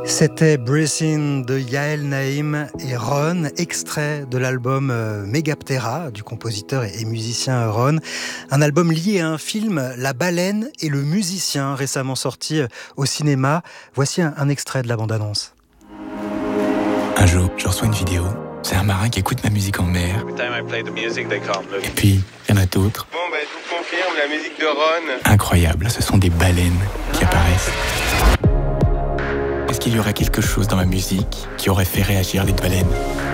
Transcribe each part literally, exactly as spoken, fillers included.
C'était Breathing de Yael Naïm et Ron, extrait de l'album Megaptera du compositeur et musicien Ron. Un album lié à un film, La baleine et le musicien, récemment sorti au cinéma. Voici un, un extrait de la bande-annonce. Un jour, je reçois une vidéo. C'est un marin qui écoute ma musique en mer. Et puis, il y en a d'autres. Bon, bah, je vous confirme, la musique de Ron. Incroyable, ce sont des baleines qui apparaissent. Est-ce qu'il y aurait quelque chose dans ma musique qui aurait fait réagir les baleines?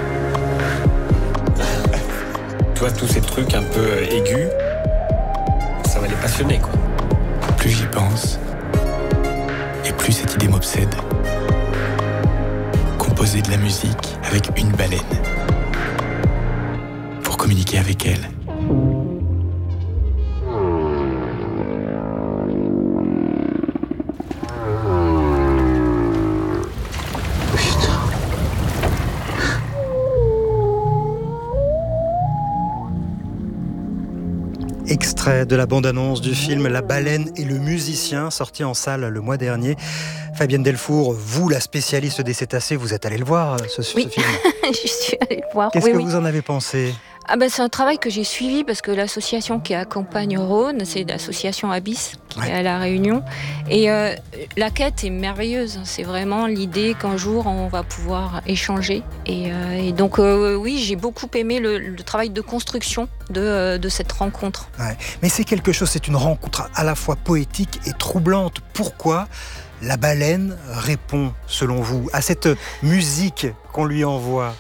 Tu vois, tous ces trucs un peu aigus, ça va les passionner, quoi. Plus j'y pense, et plus cette idée m'obsède. Composer de la musique avec une baleine. Pour communiquer avec elle. Extrait de la bande-annonce du film La baleine et le musicien, sorti en salle le mois dernier. Fabienne Delfour, vous, la spécialiste des cétacés, vous êtes allée le voir, ce, oui. ce film. Je suis allée le voir. Qu'est-ce oui, que oui. vous en avez pensé? Ah ben, c'est un travail que j'ai suivi parce que l'association qui accompagne Rhône, c'est l'association Abyss qui ouais. est à La Réunion. Et euh, la quête est merveilleuse. C'est vraiment l'idée qu'un jour on va pouvoir échanger. Et, euh, et donc euh, oui, j'ai beaucoup aimé le, le travail de construction de, euh, de cette rencontre. Ouais. Mais c'est quelque chose, c'est une rencontre à la fois poétique et troublante. Pourquoi la baleine répond, selon vous, à cette musique qu'on lui envoie?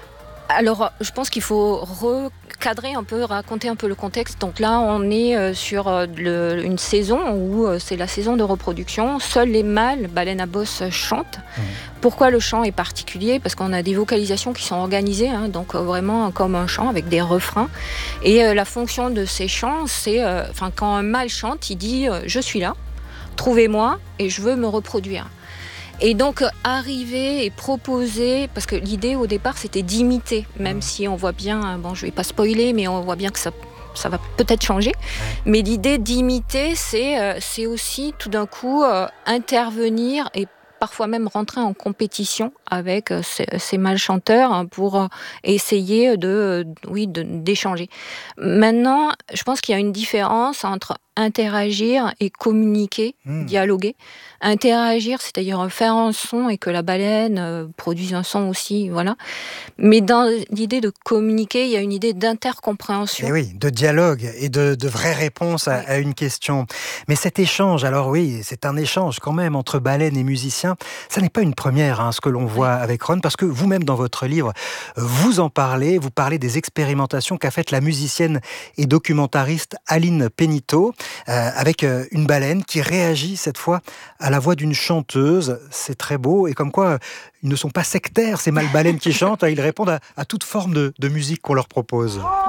Alors, je pense qu'il faut recadrer un peu, raconter un peu le contexte. Donc là, on est sur le, une saison où c'est la saison de reproduction. Seuls les mâles, baleines à bosse, chantent. Mmh. Pourquoi le chant est particulier? Parce qu'on a des vocalisations qui sont organisées, hein, donc vraiment comme un chant avec des refrains. Et euh, la fonction de ces chants, c'est, euh, enfin, quand un mâle chante, il dit euh, « je suis là, trouvez-moi et je veux me reproduire ». Et donc arriver et proposer, parce que l'idée au départ c'était d'imiter, même si on voit bien, bon je vais pas spoiler, mais on voit bien que ça, ça va peut-être changer. Ouais. Mais l'idée d'imiter, c'est, euh, c'est aussi tout d'un coup euh, intervenir et parfois même rentrer en compétition avec euh, ces, ces mâles chanteurs pour euh, essayer de, euh, oui, de, d'échanger. Maintenant, je pense qu'il y a une différence entre interagir et communiquer, mmh. dialoguer. Interagir, c'est-à-dire faire un son et que la baleine euh, produise un son aussi, voilà. Mais dans l'idée de communiquer, il y a une idée d'intercompréhension. Et oui, de dialogue et de, de vraies réponses à, oui. à une question. Mais cet échange, alors oui, c'est un échange quand même entre baleine et musicien. Ça n'est pas une première, hein, ce que l'on voit oui. avec Ron, parce que vous-même dans votre livre, vous en parlez, vous parlez des expérimentations qu'a faites la musicienne et documentariste Aline Péniteau, euh, avec euh, une baleine qui réagit cette fois à la voix d'une chanteuse. C'est très beau, et comme quoi ils ne sont pas sectaires, ces mâles baleines qui chantent, ils répondent à, à toute forme de, de musique qu'on leur propose.